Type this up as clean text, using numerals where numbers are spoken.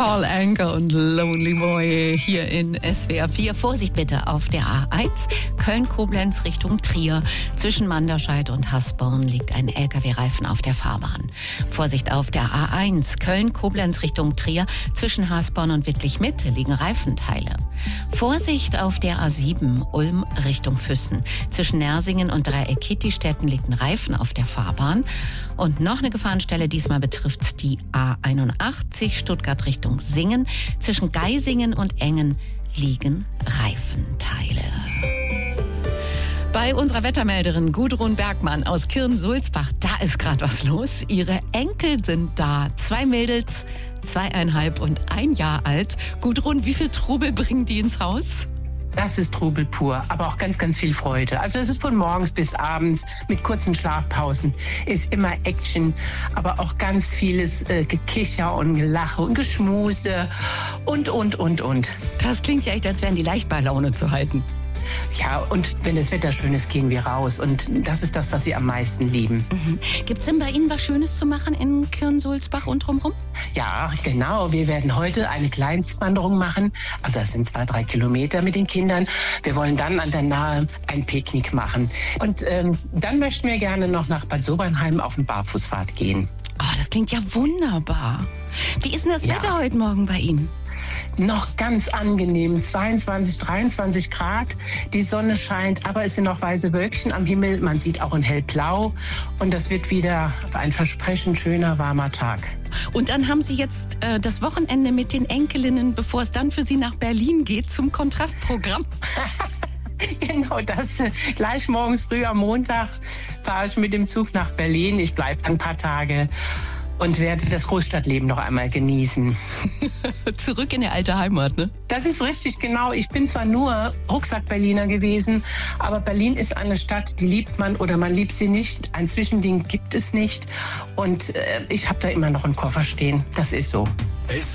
Paul Anka und Lonely Boy hier in SWR 4. Vorsicht bitte auf der A1 Köln-Koblenz Richtung Trier. Zwischen Manderscheid und Hasborn liegt ein LKW-Reifen auf der Fahrbahn. Vorsicht auf der A1 Köln-Koblenz Richtung Trier. Zwischen Hasborn und Wittlich-Mitte liegen Reifenteile. Vorsicht auf der A7 Ulm Richtung Füssen. Zwischen Nersingen und Dreieck-Kittistetten liegt ein Reifen auf der Fahrbahn. Und noch eine Gefahrenstelle, diesmal betrifft die A81 Stuttgart Richtung Singen. Zwischen Geisingen und Engen liegen Reifenteile. Bei unserer Wettermelderin Gudrun Bergmann aus Kirn-Sulzbach, da ist gerade was los. Ihre Enkel sind da. 2 Mädels, 2,5 und 1 Jahr alt. Gudrun, wie viel Trubel bringen die ins Haus? Das ist Trubel pur, aber auch ganz, ganz viel Freude. Also es ist von morgens bis abends mit kurzen Schlafpausen. Ist immer Action, aber auch ganz vieles Gekicher und Gelache und Geschmuse und. Das klingt ja echt, als wären die leicht bei Laune zu halten. Ja, und wenn das Wetter schön ist, gehen wir raus. Und das ist das, was sie am meisten lieben. Gibt's denn bei Ihnen was Schönes zu machen in Kirn-Sulzbach und drumherum? Ja, genau. Wir werden heute eine Kleinstwanderung machen. Also das sind 2-3 Kilometer mit den Kindern. Wir wollen dann an der Nahe ein Picknick machen. Und dann möchten wir gerne noch nach Bad Sobernheim auf eine Barfußfahrt gehen. Oh, das klingt ja wunderbar. Wie ist denn das Wetter heute Morgen bei Ihnen? Noch ganz angenehm, 22, 23 Grad, die Sonne scheint, aber es sind noch weiße Wölkchen am Himmel, man sieht auch in hellblau und das wird wieder ein versprechend schöner, warmer Tag. Und dann haben Sie jetzt das Wochenende mit den Enkelinnen, bevor es dann für Sie nach Berlin geht, zum Kontrastprogramm. Genau, das gleich morgens früh am Montag fahre ich mit dem Zug nach Berlin, ich bleibe ein paar Tage und werde das Großstadtleben noch einmal genießen. Zurück in die alte Heimat, ne? Das ist richtig, genau. Ich bin zwar nur Rucksack-Berliner gewesen, aber Berlin ist eine Stadt, die liebt man oder man liebt sie nicht. Ein Zwischending gibt es nicht. Und ich habe da immer noch einen Koffer stehen. Das ist so.